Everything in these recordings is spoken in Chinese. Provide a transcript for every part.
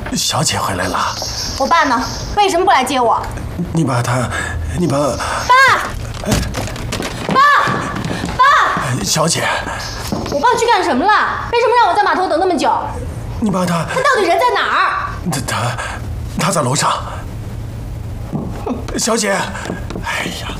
小姐回来了。 我爸呢？为什么不来接我？ 你把。爸！小姐， 我爸去干什么了？为什么让我在码头等那么久？ 你把他到底人在哪儿？ 他在楼上。小姐，哎呀！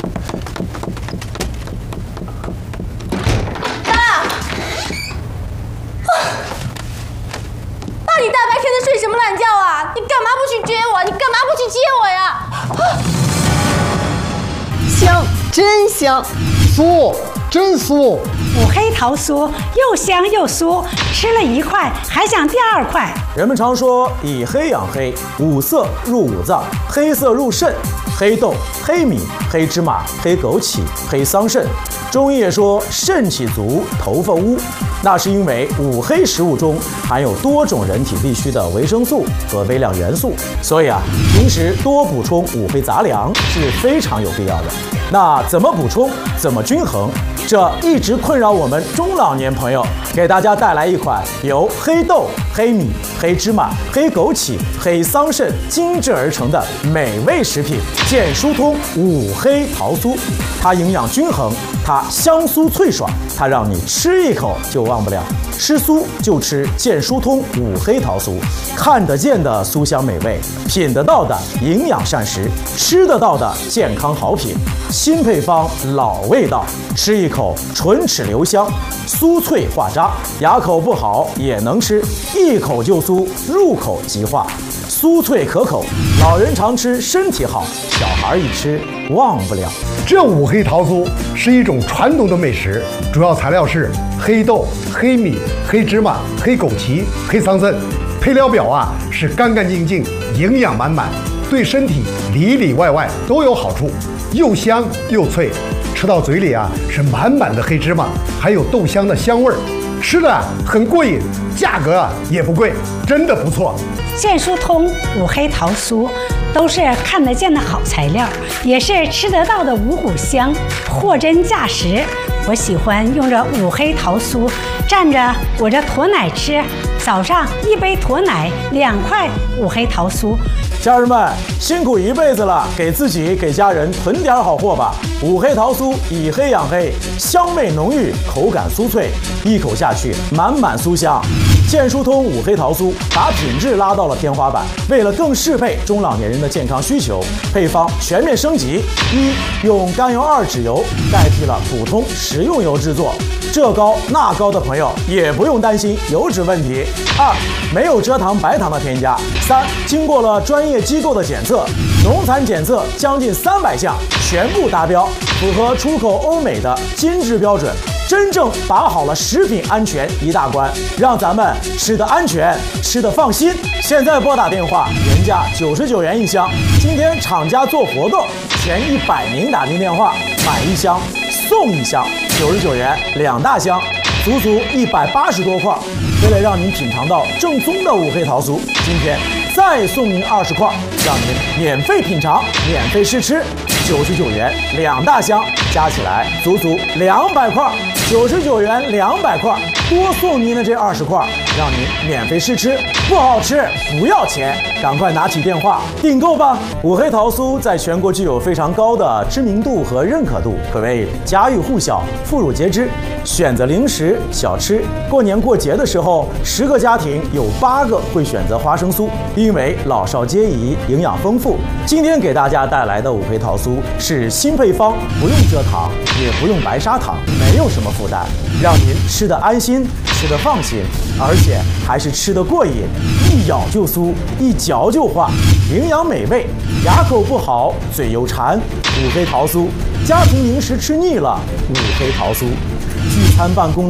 爸，你大白天的睡什么懒觉啊？你干嘛不去接我？你干嘛不去接我呀？ 香，真香！ 酥，真酥！ 五黑桃酥又香又酥，吃了1块还想第2块。 人们常说以黑养黑，五色入五脏，黑色入肾，黑豆、黑米、黑芝麻、黑枸杞、黑桑葚。中医也说肾气足，头发乌，那是因为五黑食物中含有多种人体必需的维生素和微量元素，所以平时多补充五黑杂粮是非常有必要的。那怎么补充，怎么均衡？这一直困扰我们中老年朋友，给大家带来一款由黑豆、黑米、黑芝麻、黑枸杞、黑桑葚精制而成的美味食品——健疏通五黑桃酥。它营养均衡，它香酥脆爽，它让你吃一口就忘不了。吃酥就吃健疏通五黑桃酥，看得见的酥香美味，品得到的营养膳食，吃得到的健康好品。新配方，老味道，吃一口唇齿留香，酥脆化渣，牙口不好也能吃，一口就酥，入口即化，酥脆可口，老人常吃身体好，小孩一吃忘不了。 这五黑桃酥是一种传统的美食，主要材料是黑豆、黑米、黑芝麻、黑枸杞、黑桑葚，配料表是干干净净，营养满满，对身体里里外外都有好处，又香又脆，吃到嘴里是满满的黑芝麻，还有豆香的香味儿，吃的很过瘾，价格也不贵，真的不错。 健疏通五黑桃酥都是看得见的好材料，也是吃得到的五谷香，货真价实。我喜欢用这五黑桃酥蘸着我这驼奶吃，早上1杯驼奶，2块五黑桃酥。 家人们辛苦一辈子了，给自己给家人囤点好货吧。五黑桃酥以黑养黑，香味浓郁，口感酥脆，一口下去满满酥香。健疏通五黑桃酥把品质拉到了天花板，为了更适配中老年人的健康需求，配方全面升级：一，用甘油2酯油代替了普通食用油制作，这高那高的朋友也不用担心油脂问题。2，没有蔗糖白糖的添加。3，经过了专业机构的检测，农残检测将近300项，全部达标，符合出口欧美的金质标准，真正把好了食品安全一大关，让咱们吃得安全，吃得放心。现在拨打电话，原价99元一箱，今天厂家做活动，前100名打进电话买1箱送1箱，99元2大箱，足足180多块。为了让您品尝到正宗的五黑桃酥，今天再送您20块，让您免费品尝，免费试吃，99元2大箱，加起来足足200块，99元200块，多送您的这20块，让您免费试吃，不好吃不要钱，赶快拿起电话订购吧！五黑桃酥在全国具有非常高的知名度和认可度，可谓家喻户晓、妇孺皆知。选择零食小吃，过年过节的时候，10个家庭有8个会选择花生酥，因为老少皆宜，营养丰富。今天给大家带来的五黑桃酥是新配方，不用蔗糖，也不用白砂糖，没有什么负担，让您吃得安心，吃得放心，而且还是吃得过瘾，一咬就酥，一嚼就化，营养美味，牙口不好，嘴又馋，五黑桃酥，家庭零食吃腻了，五黑桃酥，聚餐办公。